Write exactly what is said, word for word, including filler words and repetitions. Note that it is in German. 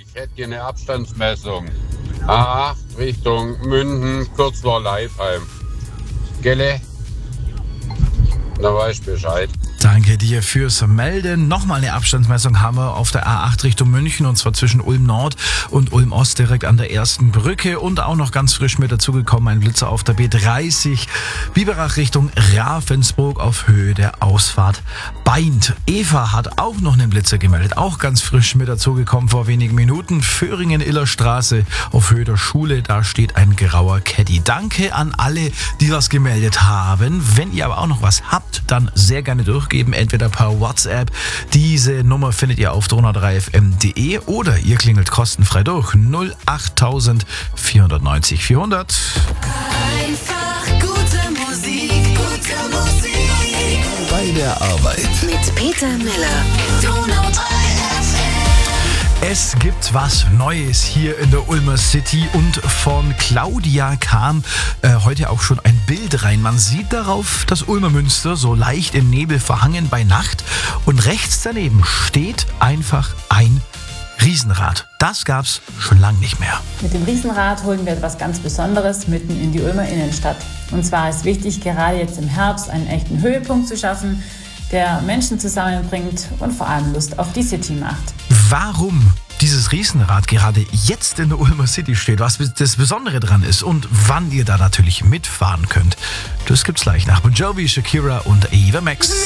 ich hätte hier eine Abstandsmessung. A acht Richtung Münden, kurz vor Leipheim. Gelle? Da weiß ich Bescheid. Danke dir fürs Melden. Nochmal eine Abstandsmessung haben wir auf der A acht Richtung München, und zwar zwischen Ulm Nord und Ulm Ost direkt an der ersten Brücke. Und auch noch ganz frisch mit dazugekommen ein Blitzer auf der B dreißig Biberach Richtung Ravensburg auf Höhe der Ausfahrt Baindt. Eva hat auch noch einen Blitzer gemeldet, auch ganz frisch mit dazugekommen vor wenigen Minuten. Föhringen-Illerstraße auf Höhe der Schule, da steht ein grauer Caddy. Danke an alle, die was gemeldet haben. Wenn ihr aber auch noch was habt, dann sehr gerne durchgehen. Entweder per WhatsApp. Diese Nummer findet ihr auf donau drei f m punkt d e oder ihr klingelt kostenfrei durch null acht vier neun null vierhundert. Einfach gute Musik, gute Musik. Bei der Arbeit. Mit Peter Miller. Donau drei F M. Es gibt was Neues hier in der Ulmer City und von Claudia kam äh, heute auch schon ein Bild rein. Man sieht darauf das Ulmer Münster so leicht im Nebel verhangen bei Nacht und rechts daneben steht einfach ein Riesenrad. Das gab's schon lange nicht mehr. Mit dem Riesenrad holen wir etwas ganz Besonderes mitten in die Ulmer Innenstadt. Und zwar ist wichtig, gerade jetzt im Herbst einen echten Höhepunkt zu schaffen, der Menschen zusammenbringt und vor allem Lust auf die City macht. Warum dieses Riesenrad gerade jetzt in der Ulmer City steht, was das Besondere dran ist und wann ihr da natürlich mitfahren könnt, das gibt's gleich nach Bon Jovi, Shakira und Eva Max.